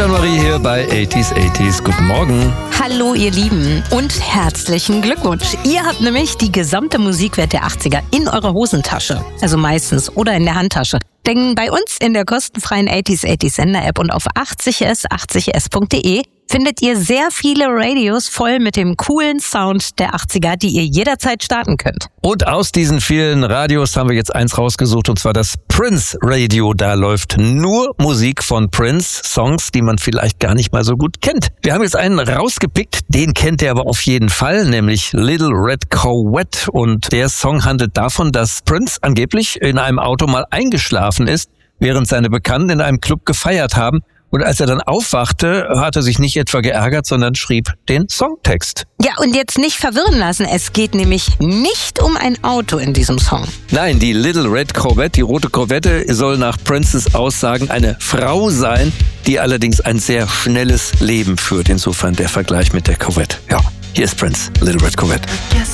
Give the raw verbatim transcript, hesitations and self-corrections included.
Anne-Marie hier bei achtziger achtziger. Guten Morgen. Hallo ihr Lieben und herzlichen Glückwunsch. Ihr habt nämlich die gesamte Musikwelt der achtziger in eurer Hosentasche. Also meistens oder in der Handtasche. Denn bei uns in der kostenfreien achtziger achtziger Sender-App und auf achtzig s achtzig s punkt de findet ihr sehr viele Radios voll mit dem coolen Sound der achtziger, die ihr jederzeit starten könnt. Und aus diesen vielen Radios haben wir jetzt eins rausgesucht, und zwar das Prince Radio. Da läuft nur Musik von Prince, Songs, die man vielleicht gar nicht mal so gut kennt. Wir haben jetzt einen rausgepickt, den kennt ihr aber auf jeden Fall, nämlich Little Red Corvette. Und der Song handelt davon, dass Prince angeblich in einem Auto mal eingeschlafen ist, während seine Bekannten in einem Club gefeiert haben. Und als er dann aufwachte, hat er sich nicht etwa geärgert, sondern schrieb den Songtext. Ja, und jetzt nicht verwirren lassen. Es geht nämlich nicht um ein Auto in diesem Song. Nein, die Little Red Corvette, die rote Corvette, soll nach Princes Aussagen eine Frau sein, die allerdings ein sehr schnelles Leben führt. Insofern der Vergleich mit der Corvette. Ja, hier ist Prince, Little Red Corvette.